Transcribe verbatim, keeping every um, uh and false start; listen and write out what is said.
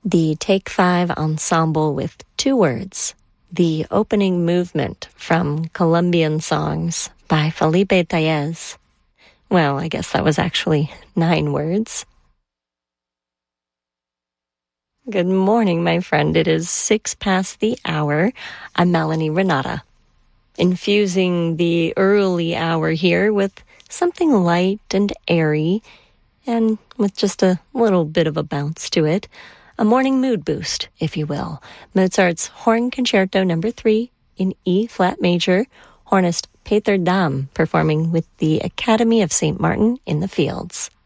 The Take Five Ensemble with two words. The opening movement from Colombian Songs by Felipe Tellez. Well, I guess that was actually nine words. Good morning, my friend. It is six past the hour. I'm Melanie Renata, infusing the early hour here with something light and airy, and with just a little bit of a bounce to it. A morning mood boost, if you will. Mozart's Horn Concerto Number Three in E-flat major. Hornist Peter Dam performing with the Academy of Saint Martin in the Fields.